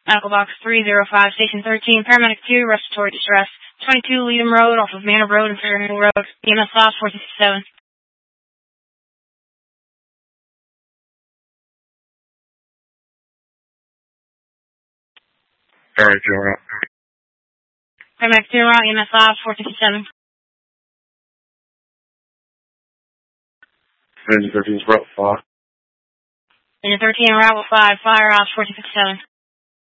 Medical Box 305, Station 13, Paramedic 2, Respiratory Distress, 22 Leadham Road, off of Manor Road and Fairhill Road, EMS Loss 467. Paramedic 2 route. Paramedic 2 route, EMS Loss 467. Engine 13's route 5. Engine 13 route 5, Fire Ops 467.